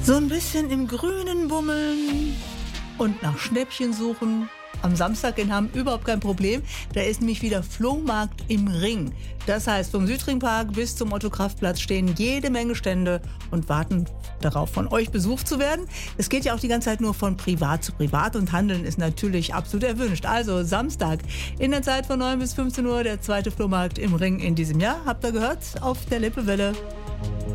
So ein bisschen im Grünen bummeln und nach Schnäppchen suchen. Am Samstag in Hamm überhaupt kein Problem. Da ist nämlich wieder Flohmarkt im Ring. Das heißt, vom Südringpark bis zum Otto-Kraft-Platz stehen jede Menge Stände und warten darauf, von euch besucht zu werden. Es geht ja auch die ganze Zeit nur von Privat zu Privat und Handeln ist natürlich absolut erwünscht. Also Samstag in der Zeit von 9 bis 15 Uhr der zweite Flohmarkt im Ring in diesem Jahr. Habt ihr gehört? Auf der Lippewelle.